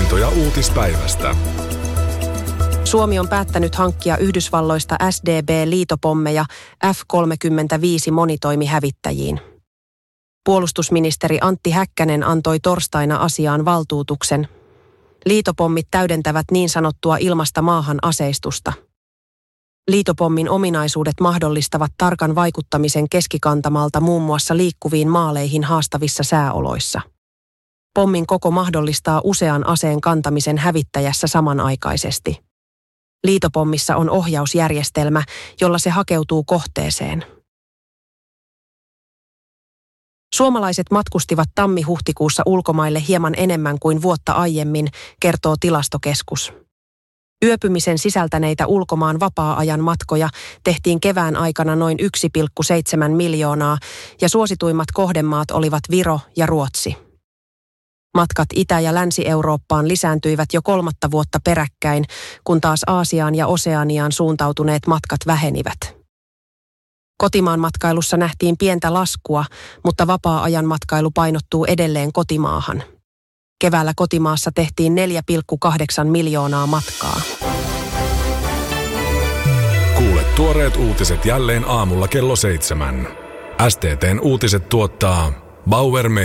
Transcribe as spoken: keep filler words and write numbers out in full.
Havaintoja uutispäivästä. Suomi on päättänyt hankkia Yhdysvalloista S D B-liitopommeja F kolmekymmentäviisi monitoimihävittäjiin. Puolustusministeri Antti Häkkänen antoi torstaina asiaan valtuutuksen. Liitopommit täydentävät niin sanottua ilmasta maahan aseistusta. Liitopommin ominaisuudet mahdollistavat tarkan vaikuttamisen keskikantamalta muun muassa liikkuviin maaleihin haastavissa sääoloissa. Pommin koko mahdollistaa usean aseen kantamisen hävittäjässä samanaikaisesti. Liitopommissa on ohjausjärjestelmä, jolla se hakeutuu kohteeseen. Suomalaiset matkustivat tammi-huhtikuussa ulkomaille hieman enemmän kuin vuotta aiemmin, kertoo Tilastokeskus. Yöpymisen sisältäneitä ulkomaan vapaa-ajan matkoja tehtiin kevään aikana noin yksi pilkku seitsemän miljoonaa ja suosituimmat kohdemaat olivat Viro ja Ruotsi. Matkat Itä- ja Länsi-Eurooppaan lisääntyivät jo kolmatta vuotta peräkkäin, kun taas Aasiaan ja Oseaniaan suuntautuneet matkat vähenivät. Kotimaan matkailussa nähtiin pientä laskua, mutta vapaa-ajan matkailu painottuu edelleen kotimaahan. Keväällä kotimaassa tehtiin neljä pilkku kahdeksan miljoonaa matkaa. Kuule tuoreet uutiset jälleen aamulla kello seitsemän. S T T:n uutiset tuottaa Bauer